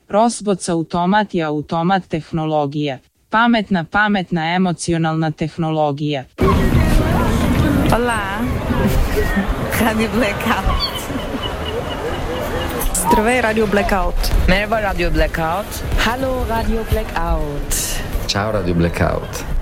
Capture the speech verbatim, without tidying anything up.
Rosboc automat je automat tehnologija. Pametna, pametna, emocionalna tehnologija. Hola. Radio Blackout. Здравей, Radio Blackout. Merhaba Radio Blackout. Hallo Radio Blackout. Ciao Radio Blackout.